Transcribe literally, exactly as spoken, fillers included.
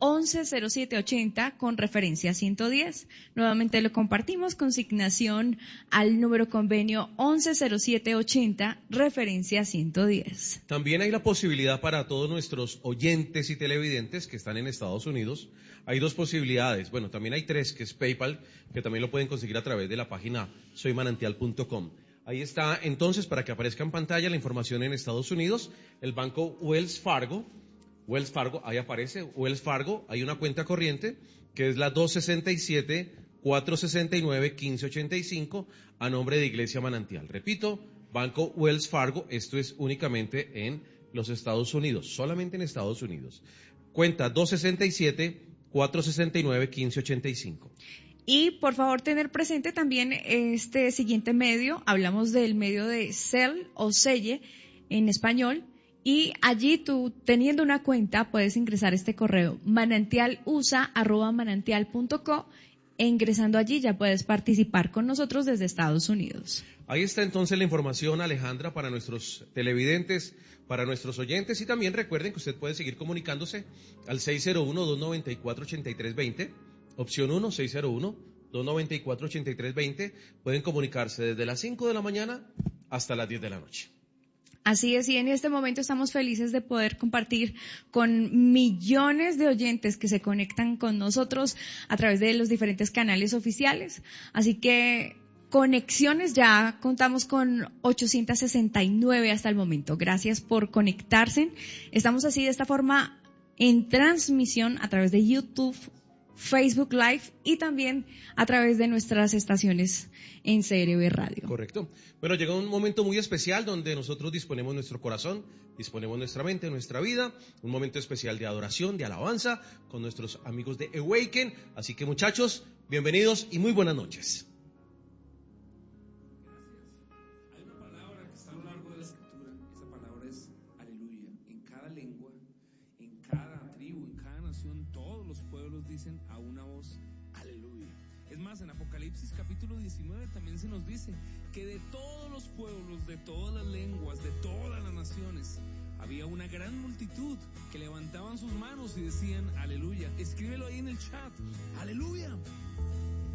once cero siete ochenta con referencia ciento diez. Nuevamente lo compartimos, consignación al número convenio once cero siete ochenta, referencia ciento diez. También hay la posibilidad para todos nuestros oyentes y televidentes que están en Estados Unidos. Hay dos posibilidades, bueno, también hay tres, que es PayPal, que también lo pueden conseguir a través de la página soy manantial punto com. Ahí está, entonces, para que aparezca en pantalla la información en Estados Unidos, el banco Wells Fargo, Wells Fargo, ahí aparece, Wells Fargo, hay una cuenta corriente, que es la dos sesenta y siete, cuatrocientos sesenta y nueve, quince ochenta y cinco, a nombre de Iglesia Manantial. Repito, banco Wells Fargo, esto es únicamente en los Estados Unidos, solamente en Estados Unidos. Cuenta dos sesenta y siete, cuatrocientos sesenta y nueve, quince ochenta y cinco. Y por favor tener presente también este siguiente medio, hablamos del medio de Zelle o Selle en español, y allí tú teniendo una cuenta puedes ingresar este correo manantialusa arroba manantial punto co, e ingresando allí ya puedes participar con nosotros desde Estados Unidos. Ahí está entonces la información, Alejandra, para nuestros televidentes, para nuestros oyentes, y también recuerden que usted puede seguir comunicándose al seis cero uno, dos nueve cuatro, ocho tres dos cero, opción uno, seis cero uno, dos nueve cuatro, ocho tres dos cero, pueden comunicarse desde las cinco de la mañana hasta las diez de la noche. Así es, y en este momento estamos felices de poder compartir con millones de oyentes que se conectan con nosotros a través de los diferentes canales oficiales. Así que conexiones ya contamos con ochocientos sesenta y nueve hasta el momento. Gracias por conectarse. Estamos así de esta forma en transmisión a través de YouTube, Facebook Live y también a través de nuestras estaciones en C R B Radio. Correcto. Bueno, llega un momento muy especial donde nosotros disponemos nuestro corazón, disponemos nuestra mente, nuestra vida, un momento especial de adoración, de alabanza con nuestros amigos de Awaken. Así que muchachos, bienvenidos y muy buenas noches. Hay una palabra que está a lo largo de la escritura, esa palabra es aleluya. En cada lengua, en cada tribu, en cada nación, todos los pueblos dicen a una voz aleluya. Es más, en Apocalipsis capítulo diecinueve también se nos dice que de todos los pueblos, de todas las lenguas, de todas las naciones, había una gran multitud que levantaban sus manos y decían aleluya. Escríbelo ahí en el chat, aleluya.